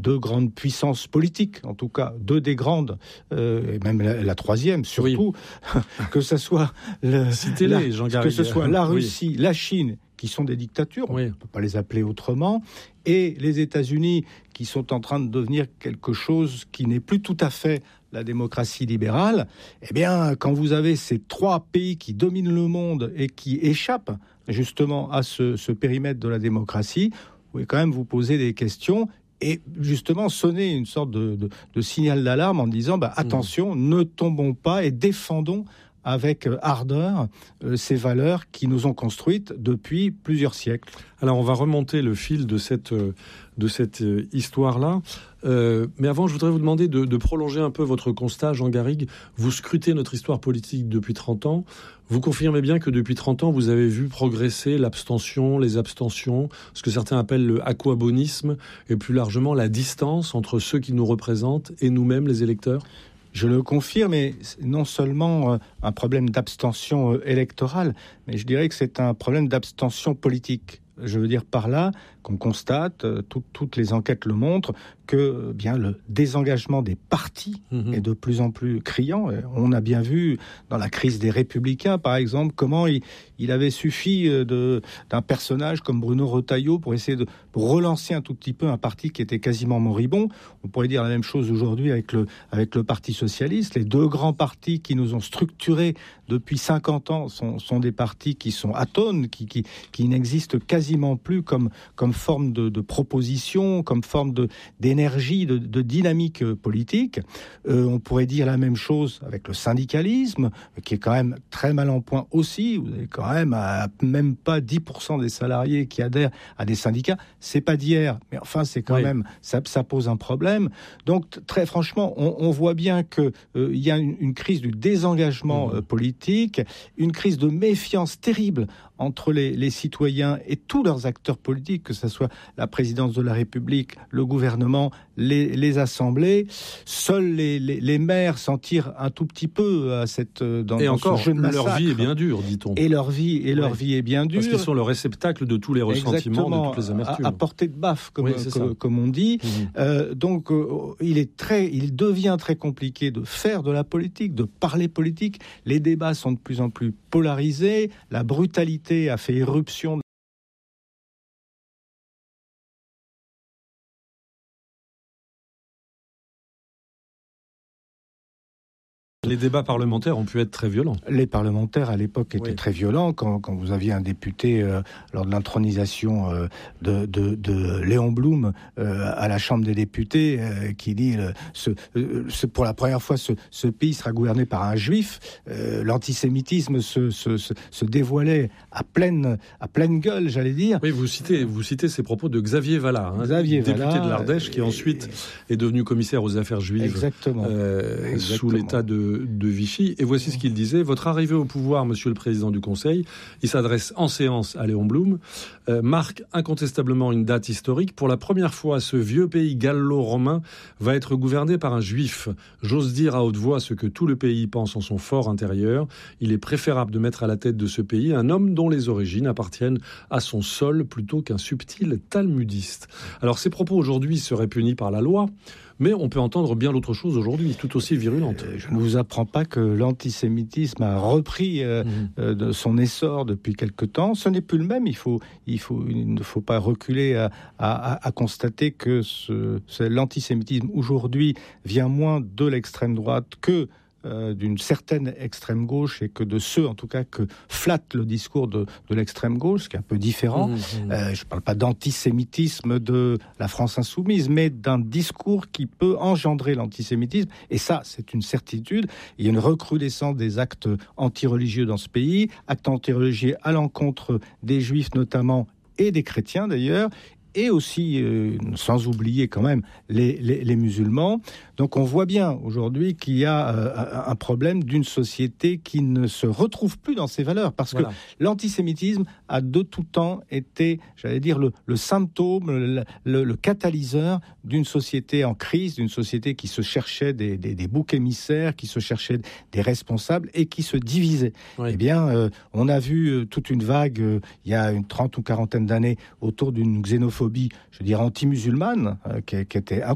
deux grandes puissances politiques, en tout cas deux des grandes, et même la troisième surtout, que ce soit la Russie, la Chine, qui sont des dictatures, on ne peut pas les appeler autrement, et les États-Unis qui sont en train de devenir quelque chose qui n'est plus tout à fait la démocratie libérale. Eh bien, quand vous avez ces trois pays qui dominent le monde et qui échappent justement à ce périmètre de la démocratie, vous pouvez quand même vous poser des questions et justement sonner une sorte de signal d'alarme en disant attention, ne tombons pas et défendons avec ardeur ces valeurs qui nous ont construites depuis plusieurs siècles. Alors, on va remonter le fil de cette histoire-là. Mais avant, je voudrais vous demander de prolonger un peu votre constat, Jean Garrigue. Vous scrutez notre histoire politique depuis 30 ans. Vous confirmez bien que depuis 30 ans, vous avez vu progresser l'abstention, les abstentions, ce que certains appellent le aquabonisme, et plus largement la distance entre ceux qui nous représentent et nous-mêmes, les électeurs ? Je le confirme, et c'est non seulement un problème d'abstention électorale, mais je dirais que c'est un problème d'abstention politique. Je veux dire par là qu'on constate, toutes les enquêtes le montrent, que bien le désengagement des partis est de plus en plus criant. On a bien vu dans la crise des Républicains, par exemple, comment il avait suffi d'un personnage comme Bruno Retailleau pour essayer de relancer un tout petit peu un parti qui était quasiment moribond. On pourrait dire la même chose aujourd'hui avec le Parti socialiste. Les deux grands partis qui nous ont structurés depuis 50 ans sont des partis qui sont atones, qui n'existent quasiment plus comme forme de proposition, comme forme d'énergie, de dynamique politique. On pourrait dire la même chose avec le syndicalisme, qui est quand même très mal en point aussi. Vous avez quand même même pas 10% des salariés qui adhèrent à des syndicats. C'est pas d'hier, mais enfin c'est quand même ça pose un problème. Donc très franchement, on voit bien que il y a une crise du désengagement politique, une crise de méfiance terrible entre les citoyens et tous leurs acteurs politiques, que ce soit la présidence de la République, le gouvernement, les assemblées. Seuls les maires s'en tirent un tout petit peu dans ce jeu de massacre. Leur vie est bien dure, dit-on. Et leur vie est bien dure. Parce qu'ils sont le réceptacle de tous les ressentiments, de toutes les amertumes. À portée de baffe, comme on dit. Donc, il devient très compliqué de faire de la politique, de parler politique. Les débats sont de plus en plus polarisés. La brutalité a fait éruption. Les débats parlementaires ont pu être très violents. Les parlementaires, à l'époque, étaient très violents. Quand vous aviez un député, lors de l'intronisation de Léon Blum à la Chambre des députés, qui dit pour la première fois, ce pays sera gouverné par un juif. L'antisémitisme se dévoilait à pleine gueule, j'allais dire. Oui, vous citez ces propos de Xavier Vallat, député de l'Ardèche, qui ensuite est devenu commissaire aux affaires juives. Exactement. Sous l'état de Vichy. Et voici ce qu'il disait. Votre arrivée au pouvoir, monsieur le président du Conseil, il s'adresse en séance à Léon Blum, marque incontestablement une date historique. Pour la première fois, ce vieux pays gallo-romain va être gouverné par un juif. J'ose dire à haute voix ce que tout le pays pense en son fort intérieur. Il est préférable de mettre à la tête de ce pays un homme dont les origines appartiennent à son sol plutôt qu'un subtil talmudiste. Alors, ces propos aujourd'hui seraient punis par la loi, mais on peut entendre bien l'autre chose aujourd'hui, tout aussi virulente. Je ne vous apprends pas que l'antisémitisme a repris de son essor depuis quelque temps. Ce n'est plus le même. Il ne faut pas reculer à constater que l'antisémitisme aujourd'hui vient moins de l'extrême droite que d'une certaine extrême gauche, et que de ceux, en tout cas, que flatte le discours de l'extrême gauche, ce qui est un peu différent. Je ne parle pas d'antisémitisme de la France insoumise, mais d'un discours qui peut engendrer l'antisémitisme. Et ça, c'est une certitude. Il y a une recrudescence des actes antireligieux dans ce pays, actes antireligieux à l'encontre des juifs notamment, et des chrétiens d'ailleurs, et aussi, sans oublier quand même, les musulmans. Donc on voit bien aujourd'hui qu'il y a un problème d'une société qui ne se retrouve plus dans ses valeurs, parce que l'antisémitisme a de tout temps été, j'allais dire, le symptôme, le catalyseur d'une société en crise, d'une société qui se cherchait des boucs émissaires, qui se cherchait des responsables et qui se divisait. Eh bien, on a vu toute une vague, il y a une 30 ou 40 d'années, autour d'une xénophobie, je dirais anti-musulmane, qui était